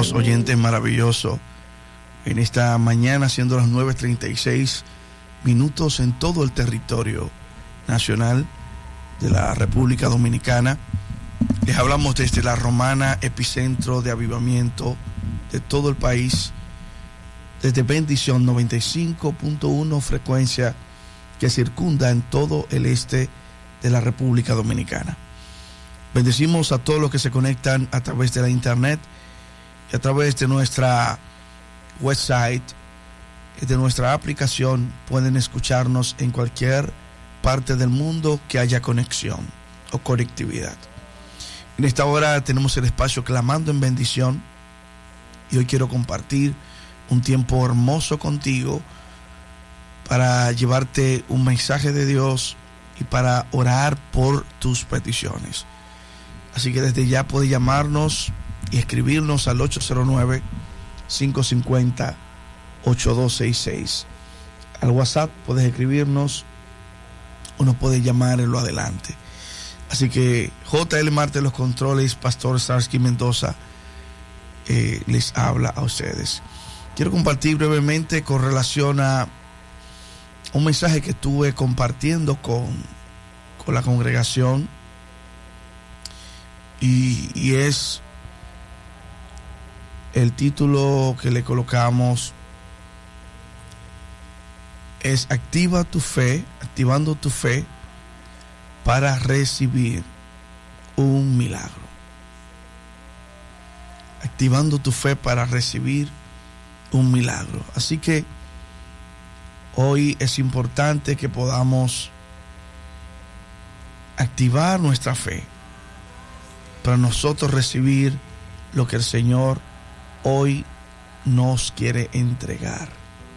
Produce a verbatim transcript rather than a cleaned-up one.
hermanos oyentes maravillosos, en esta mañana, siendo las nueve treinta y seis minutos en todo el territorio nacional de la República Dominicana. Les hablamos desde La Romana, epicentro de avivamiento de todo el país, desde Bendición noventa y cinco punto uno, frecuencia que circunda en todo el este de la República Dominicana. Bendecimos a todos los que se conectan a través de la internet y a través de nuestra website, de nuestra aplicación. Pueden escucharnos en cualquier parte del mundo que haya conexión o conectividad. En esta hora tenemos el espacio Clamando en Bendición y hoy quiero compartir un tiempo hermoso contigo para llevarte un mensaje de Dios y para orar por tus peticiones. Así que desde ya puedes llamarnos y escribirnos al ocho cero nueve, cinco cinco cero, ocho dos seis seis. Al WhatsApp puedes escribirnos o nos puedes llamar en lo adelante. Así que J L Marte los controles, Pastor Starsky Mendoza eh, les habla a ustedes. Quiero compartir brevemente con relación a un mensaje que estuve compartiendo con, con la congregación y, y es el título que le colocamos es Activa tu fe, activando tu fe para recibir un milagro. Activando tu fe para recibir un milagro. Así que hoy es importante que podamos activar nuestra fe para nosotros recibir lo que el Señor hoy nos quiere entregar.